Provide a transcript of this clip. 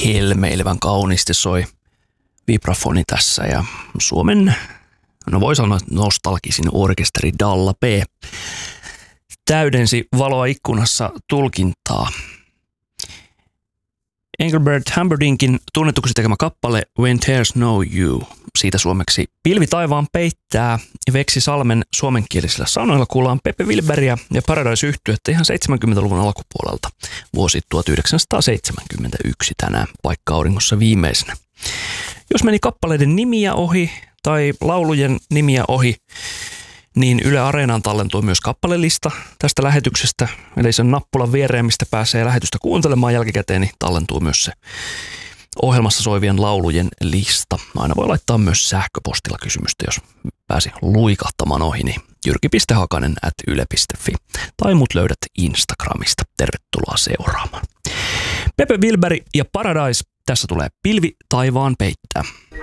helmeilevän kauniisti soi vibrafoni tässä ja Suomen, no voi sanoa nostalgisin orkesteri Dalla P täydensi valoa ikkunassa tulkintaa. Engelbert Humperdinkin tunnetuksi tekemä kappale When There's No You. Siitä suomeksi Pilvi taivaan peittää. Veksi Salmen suomenkielisillä sanoilla kuullaan Pepe Wilbergia ja Paradise-yhtyettä ihan 70-luvun alkupuolelta. Vuosi 1971 tänään, paikka auringossa viimeisenä. Jos meni kappaleiden nimiä ohi tai laulujen nimiä ohi, niin Yle Areenaan tallentuu myös kappalelista tästä lähetyksestä. Eli sen nappulan viereen, mistä pääsee lähetystä kuuntelemaan jälkikäteen, niin tallentuu myös se ohjelmassa soivien laulujen lista. Aina voi laittaa myös sähköpostilla kysymystä, jos pääsi luikahtamaan ohi, niin jyrki.hakanen@yle.fi. Tai mut löydät Instagramista. Tervetuloa seuraamaan. Pepe Wilberi ja Paradise. Tässä tulee Pilvi taivaan peittää.